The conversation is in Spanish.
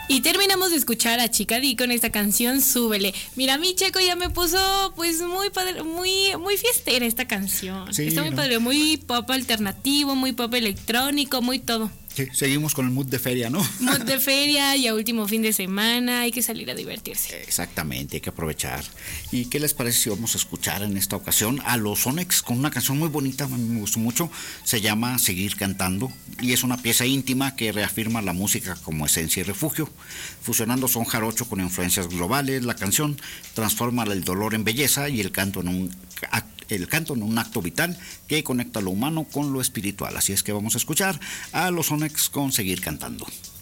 Y terminamos de escuchar a Chica D con esta canción Súbele. Mira, mi Checo ya me puso pues muy padre, muy fiestera esta canción. Sí, está muy padre, muy pop alternativo, muy pop electrónico, muy todo. Sí, seguimos con el mood de feria, ¿no? Mood de feria y a último fin de semana, hay que salir a divertirse. Exactamente, hay que aprovechar. ¿Y qué les parece si vamos a escuchar en esta ocasión a los Onex con una canción muy bonita? A mí me gustó mucho, se llama Seguir Cantando y es una pieza íntima que reafirma la música como esencia y refugio. Fusionando son jarocho con influencias globales, la canción transforma el dolor en belleza y el canto en un acto vital que conecta lo humano con lo espiritual. Así es que vamos a escuchar a los Onex con Seguir Cantando.